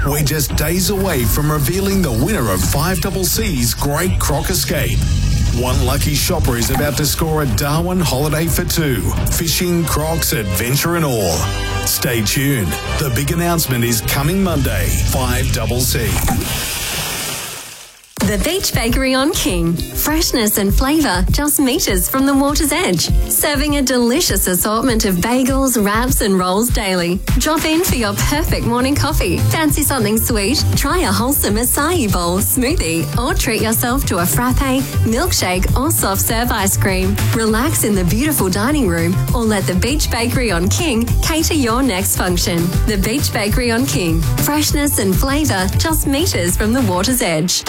We're just days away from revealing the winner of 5CC's Great Croc Escape. One lucky shopper is about to score a Darwin holiday for two. Fishing, crocs, adventure and all. Stay tuned. The big announcement is coming Monday, 5CC. The Beach Bakery on King. Freshness and flavour just meters from the water's edge. Serving a delicious assortment of bagels, wraps and rolls daily. Drop in for your perfect morning coffee. Fancy something sweet? Try a wholesome acai bowl, smoothie, or treat yourself to a frappe, milkshake or soft serve ice cream. Relax in the beautiful dining room or let the Beach Bakery on King cater your next function. The Beach Bakery on King. Freshness and flavour just meters from the water's edge.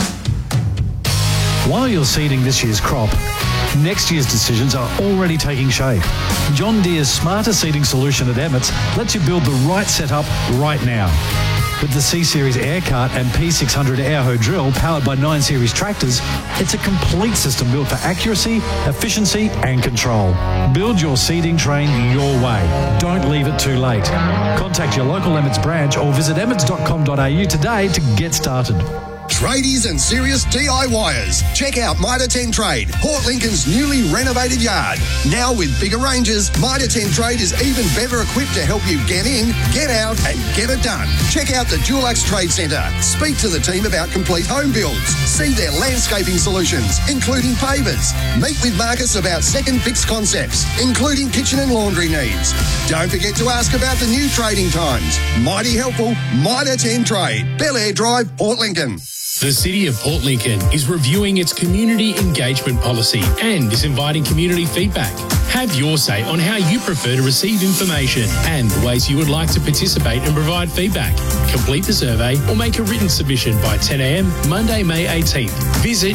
While you're seeding this year's crop, next year's decisions are already taking shape. John Deere's smarter seeding solution at Emmets lets you build the right setup right now. With the C-Series Air Cart and P600 Airho drill powered by 9 Series tractors, it's a complete system built for accuracy, efficiency and control. Build your seeding train your way. Don't leave it too late. Contact your local Emmets branch or visit emmets.com.au today to get started. Tradies and serious DIYers. Check out Mitre 10 Trade, Port Lincoln's newly renovated yard. Now with bigger ranges, Mitre 10 Trade is even better equipped to help you get in, get out and get it done. Check out the Dulux Trade Centre. Speak to the team about complete home builds. See their landscaping solutions, including pavers. Meet with Marcus about second fix concepts, including kitchen and laundry needs. Don't forget to ask about the new trading times. Mighty helpful, Mitre 10 Trade, Bel Air Drive, Port Lincoln. The City of Port Lincoln is reviewing its community engagement policy and is inviting community feedback. Have your say on how you prefer to receive information and the ways you would like to participate and provide feedback. Complete the survey or make a written submission by 10 a.m. Monday, May 18th. Visit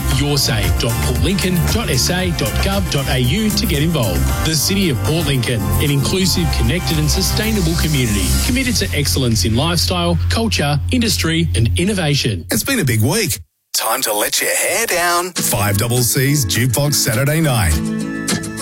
yoursay.portlincoln.sa.gov.au to get involved. The City of Port Lincoln, an inclusive, connected and sustainable community committed to excellence in lifestyle, culture, industry and innovation. It's been a big week. Time to let your hair down. 5CC's Jukebox Saturday Night.